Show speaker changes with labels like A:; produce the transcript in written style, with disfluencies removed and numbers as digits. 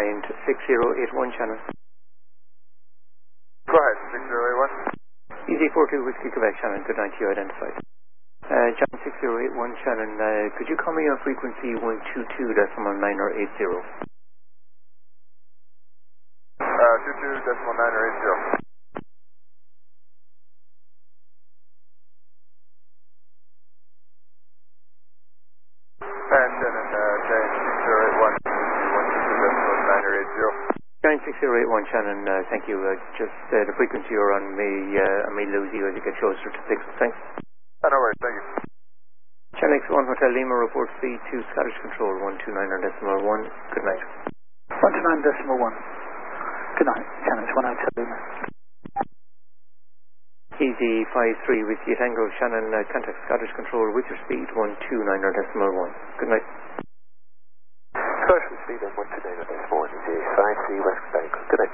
A: 6081 Shannon.
B: Go ahead, 6081.
A: Easy 42 Whiskey Quebec Shannon, good night to you identified. John 6081 Shannon, could you call me on frequency 122.9 or 80?
B: 22.9 or 80. And Shannon, Giant 6081, 122.9 or 80.
A: Giant 6081 Shannon, thank you. Just the frequency you're on may lose you as you get closer to 6. Thanks.
B: No worries, thank you.
A: Channel X1 Hotel Lima reports C2 Scottish Control 129.1. Good night.
C: 129.1. Good night. Channel X1 Hotel Lima.
A: Easy 53 Whiskey Tango Shannon, contact Scottish Control with your speed 129.1. Good night.
D: Scottish speed 129.1. Easy 53 West Bank. Good night.